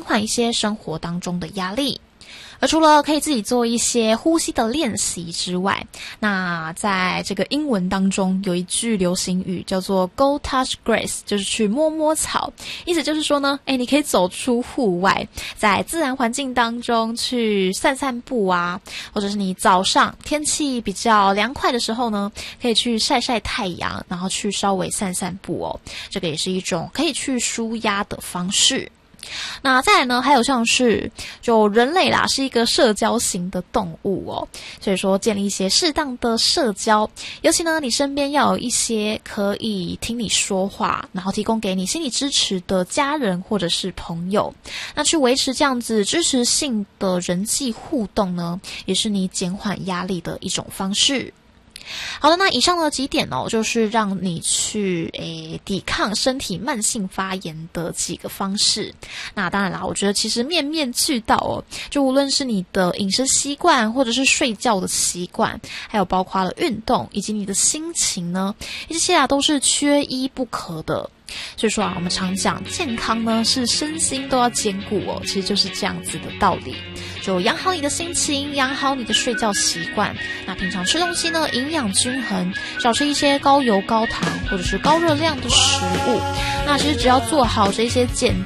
缓一些生活当中的压力。而除了可以自己做一些呼吸的练习之外，那在这个英文当中有一句流行语叫做 Go touch grass， 就是去摸摸草，意思就是说呢，你可以走出户外，在自然环境当中去散散步啊，或者是你早上天气比较凉快的时候呢，可以去晒晒太阳，然后去稍微散散步哦，这个也是一种可以去抒压的方式。那再来呢，还有像是就人类啦是一个社交型的动物哦，所以说建立一些适当的社交，尤其呢你身边要有一些可以听你说话，然后提供给你心理支持的家人或者是朋友，那去维持这样子支持性的人际互动呢，也是你减缓压力的一种方式。好的，那以上的几点哦，就是让你去抵抗身体慢性发炎的几个方式。那当然啦，我觉得其实面面俱到哦，就无论是你的饮食习惯，或者是睡觉的习惯，还有包括了运动，以及你的心情呢，这些都是缺一不可的。所以说我们常讲健康呢是身心都要兼顾哦，其实就是这样子的道理。就养好你的心情，养好你的睡觉习惯。那平常吃东西呢，营养均衡，少吃一些高油高糖或者是高热量的食物。那其实只要做好这些简